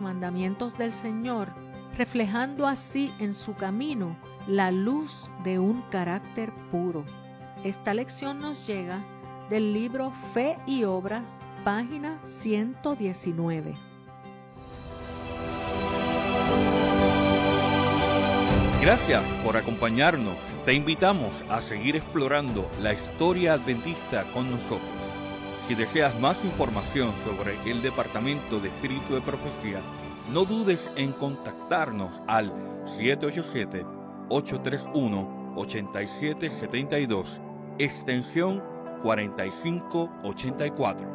mandamientos del Señor, reflejando así en su camino la luz de un carácter puro. Esta lección nos llega del libro Fe y Obras, página 119. Gracias por acompañarnos. Te invitamos a seguir explorando la historia adventista con nosotros. Si deseas más información sobre el Departamento de Espíritu de Profecía, no dudes en contactarnos al 787-831-8772, extensión 4584.